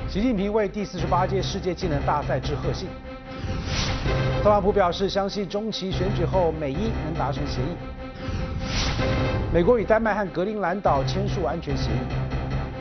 习近平为第48届世界技能大赛致贺信。特朗普表示，相信中期选举后美英能达成协议。美国与丹麦和格陵兰岛签署安全协议。